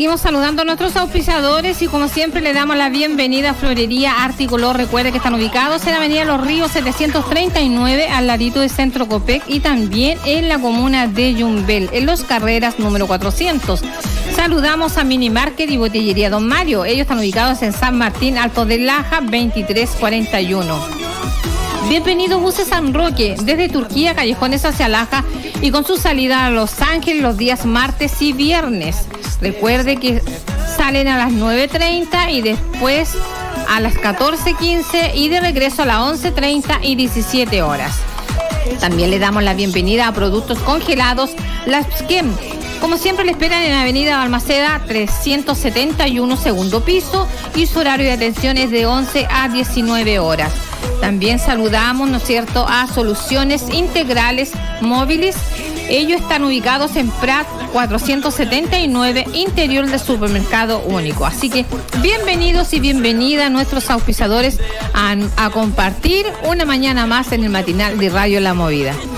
Seguimos saludando a nuestros auspiciadores y como siempre le damos la bienvenida a Florería Articolor. Recuerde que están ubicados en Avenida Los Ríos 739 al ladito de Centro Copec y también en la comuna de Yumbel, en Los Carreras número 400. Saludamos a Mini Market y Botillería Don Mario. Ellos están ubicados en San Martín, Alto de Laja, 2341. Bienvenido Buses San Roque, desde Turquía, Callejones hacia Laja y con su salida a Los Ángeles los días martes y viernes. Recuerde que salen a las 9:30 y después a las 14:15 y de regreso a las 11:30 y 17 horas. También le damos la bienvenida a Productos Congelados Las Skem. Como siempre le esperan en Avenida Balmaceda 371, segundo piso, y su horario de atención es de 11 a 19 horas. También saludamos, ¿no es cierto?, a Soluciones Integrales Móviles. Ellos están ubicados en Prat 479, interior del Supermercado Único. Así que bienvenidos y bienvenidas nuestros auspiciadores a compartir una mañana más en el matinal de Radio La Movida.